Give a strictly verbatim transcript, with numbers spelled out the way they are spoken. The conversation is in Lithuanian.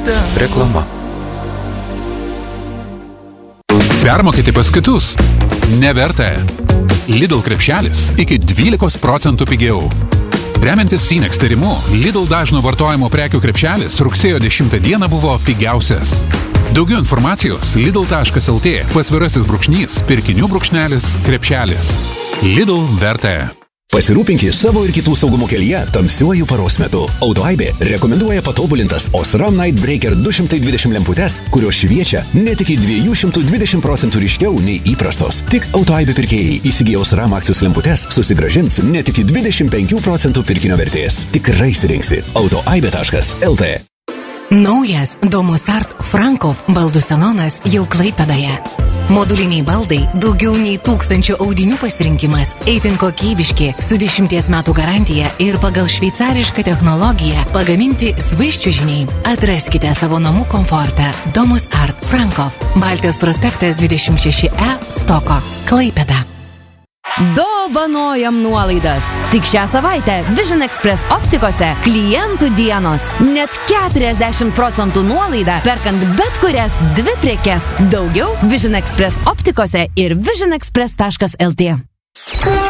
Reklama. Permokyti pas kitus? Neverta. Lidl krepšelis iki dvylikos procentų pigiau. Remiantis Sinex tyrimu, Lidl dažno vartojimo prekių krepšelis rugsėjo dešimtą dieną buvo pigiausias. Daugiau informacijos lidl taškas lt pasvirasis brūkšnys, pirkinių brūkšnelis, krepšelis. Lidl verta. Pasirūpinkite savo ir kitų saugumo kelyje tamsiuoju paros metu. Autoaibė rekomenduoja patobulintas Osram Night Breaker du šimtai dvidešimt lemputes, kurios šviečia net iki dviejų šimtų dvidešimt procentų ryškiau nei įprastos. Tik Autoaibė pirkėjai įsigiję Osram akcijos lemputes susigrąžins net iki dvidešimt penkių procentų pirkinio vertės. Tikrai sirinksi autoaibė taškas lt. Naujas Domusart Frankov baldų salonas jau Klaipėdoje. Moduliniai baldai, daugiau nei tūkstančių audinių pasirinkimas, itin kokybiški, su dešimties metų garantija ir pagal šveicarišką technologiją pagaminti Swiss čiužiniai. Atraskite savo namų komfortą. Domusart Frankov, Baltijos prospektas dvidešimt šeši E, Stoko, Klaipėda. Dovanojam nuolaidas. Tik šią savaitę Vision Express optikose klientų dienos. Net keturiasdešimt procentų nuolaida perkant bet kurias dvi prekes. Daugiau Vision Express optikose ir vision express taškas lt.